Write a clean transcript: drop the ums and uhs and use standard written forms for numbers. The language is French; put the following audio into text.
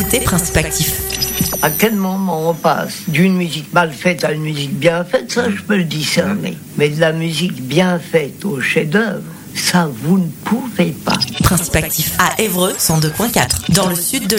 écoutez Principe Actif. À quel moment on passe d'une musique mal faite à une musique bien faite, ça je peux le discerner. Mais de la musique bien faite au chef-d'œuvre, ça vous ne pouvez pas. Principe Actif à Évreux 102.4 dans le sud de